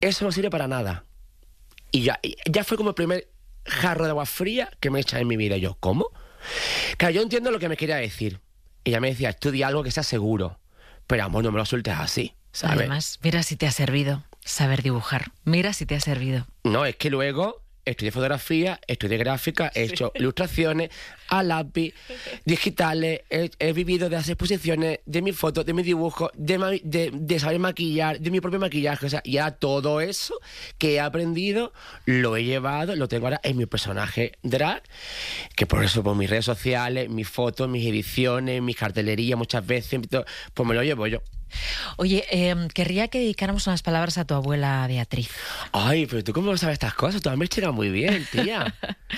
eso no sirve para nada. Y ya fue como el primer jarro de agua fría que me echa en mi vida. Y yo, ¿cómo? Claro, yo entiendo lo que me quería decir. Ella me decía, estudia algo que sea seguro. Pero amor, no me lo sueltes así, ¿sabes? Además, mira si te ha servido saber dibujar. Mira si te ha servido. No, es que luego estudié fotografía, estudié gráfica, he hecho ilustraciones a lápiz, digitales, he vivido de las exposiciones, de mis fotos, de mis dibujos, de saber maquillar, de mi propio maquillaje. O sea, ya todo eso que he aprendido lo he llevado, lo tengo ahora en mi personaje drag, que por eso por mis redes sociales, mis fotos, mis ediciones, mis cartelerías muchas veces, pues me lo llevo yo. Oye, querría que dedicáramos unas palabras a tu abuela Beatriz. Ay, pero tú cómo sabes estas cosas, tú me chegas muy bien, tía.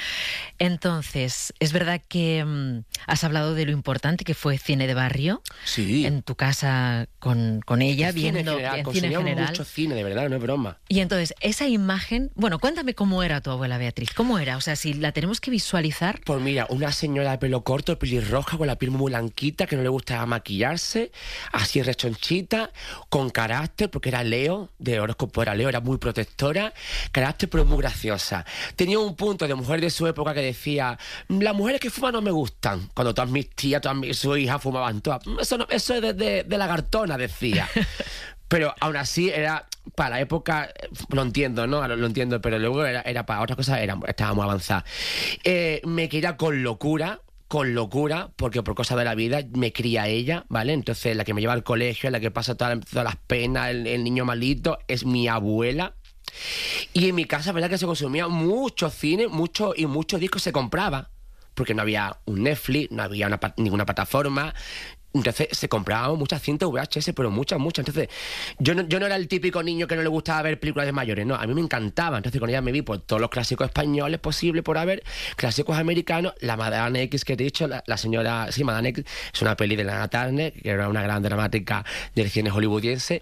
Entonces, es verdad que has hablado de lo importante que fue Cine de Barrio. Sí. En tu casa con ella, viendo cine en general. Mucho cine, de verdad, no es broma. Y entonces, esa imagen... Bueno, cuéntame cómo era tu abuela Beatriz. ¿Cómo era? O sea, si la tenemos que visualizar... Pues mira, una señora de pelo corto, pelirroja, con la piel muy blanquita, que no le gustaba maquillarse, así rechonchita, con carácter, porque era Leo, de horóscopo era Leo, era muy protectora, carácter pero muy graciosa. Tenía un punto de mujer de su época que decía, las mujeres que fuman no me gustan, cuando todas mis tías, sus hijas fumaban todas. Eso es de lagartona, decía. Pero aún así era, para la época, lo entiendo, ¿no? Lo entiendo, pero luego era para otras cosas, estaba muy avanzada. Me quería con locura, porque por cosas de la vida me cría ella, ¿vale? Entonces la que me lleva al colegio, la que pasa todas las penas, el niño malito, es mi abuela. Y en mi casa, ¿verdad? Que se consumía mucho cine, muchos discos se compraba, porque no había un Netflix, no había ninguna plataforma. Entonces se compraban muchas cintas VHS, pero muchas. Entonces yo no era el típico niño que no le gustaba ver películas de mayores, no, a mí me encantaba. Entonces con ella me vi por todos los clásicos españoles posibles por haber, clásicos americanos, la Madame X que te he dicho, la señora, sí, Madame X, es una peli de Lana Turner, que era una gran dramática del cine hollywoodiense,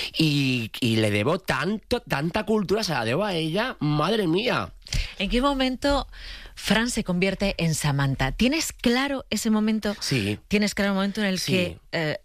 y le debo tanta cultura, se la debo a ella, madre mía. ¿En qué momento Fran se convierte en Samantha? ¿Tienes claro ese momento? Sí. ¿Tienes claro el momento en el que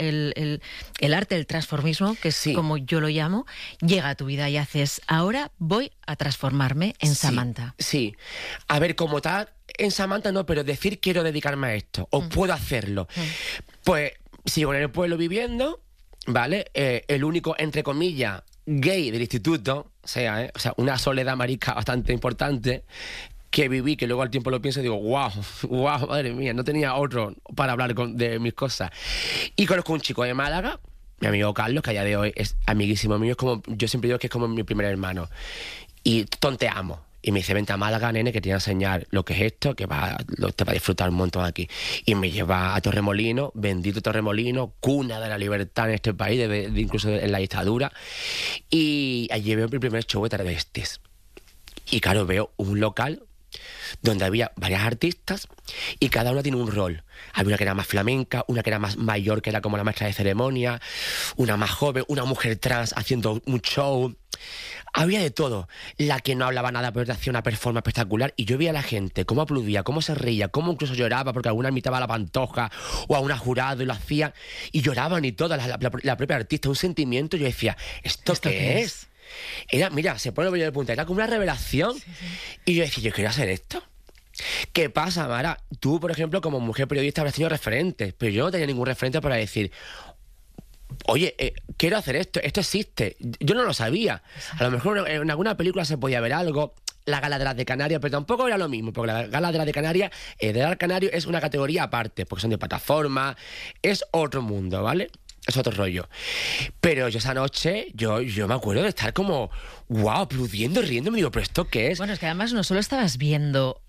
el arte del transformismo, que es como yo lo llamo, llega a tu vida y haces, ahora voy a transformarme en Samantha? Sí. A ver, como tal, en Samantha no, pero decir quiero dedicarme a esto, o puedo hacerlo. Pues sigo en el pueblo viviendo, ¿vale? El único, entre comillas, gay del instituto, o sea, una soledad marica bastante importante que viví, que luego al tiempo lo pienso y digo, wow, madre mía, no tenía otro para hablar de mis cosas. Y conozco un chico de Málaga, mi amigo Carlos, que a día de hoy es amiguísimo mío, yo siempre digo que es como mi primer hermano, y tonteamos. Y me dice, vente a Málaga, nene, que te voy a enseñar lo que es esto, que te va a disfrutar un montón aquí. Y me lleva a Torremolinos, bendito Torremolinos, cuna de la libertad en este país, incluso en la dictadura. Y allí veo mi primer show de travestis. Y claro, veo un local donde había varias artistas y cada una tiene un rol. Había una que era más flamenca, una que era más mayor, que era como la maestra de ceremonia, una más joven, una mujer trans haciendo un show. Había de todo. La que no hablaba nada, pero te hacía una performance espectacular. Y yo veía a la gente cómo aplaudía, cómo se reía, cómo incluso lloraba, porque alguna imitaba a la Pantoja o a una jurado y lo hacía. Y lloraban y todas, la propia artista, un sentimiento. Yo decía, ¿esto qué es? Era, mira, se pone el vello de punta, era como una revelación. Sí. Y yo decía, yo quiero hacer esto. ¿Qué pasa, Mara? Tú, por ejemplo, como mujer periodista habrás tenido referentes, pero yo no tenía ningún referente para decir, oye, quiero hacer esto existe. Yo no lo sabía. A lo mejor en alguna película se podía ver algo, la Gala de las de Canarias, pero tampoco era lo mismo, porque la Gala de las de Canarias, de Art Canario, es una categoría aparte, porque son de plataforma, es otro mundo, ¿vale? Es otro rollo. Pero yo esa noche, yo me acuerdo de estar como, wow, aplaudiendo, riendo, me digo, ¿pero esto qué es? Bueno, es que además no solo estabas viendo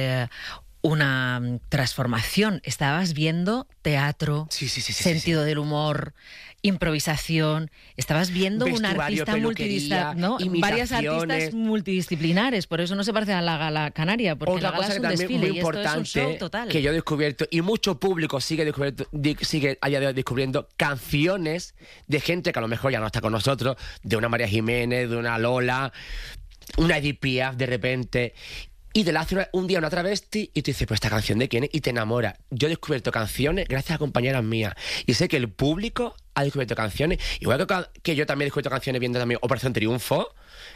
una transformación, estabas viendo teatro, sentido del humor, improvisación, estabas viendo un artista multidisciplinar, ¿no? Varias artistas multidisciplinares, por eso no se parece a la Gala Canaria, porque otra la Gala cosa es un que también desfile muy importante, y esto es un show total. Que yo he descubierto, y mucho público sigue a día de hoy descubriendo canciones de gente que a lo mejor ya no está con nosotros, de una María Jiménez, de una Lola, una Edith Piaf de repente, y te la hace un día una travesti y tú dices, pues esta canción de quién es, y te enamora. Yo he descubierto canciones gracias a compañeras mías y sé que el público ha descubierto canciones. Igual que yo también he descubierto canciones viendo también Operación Triunfo,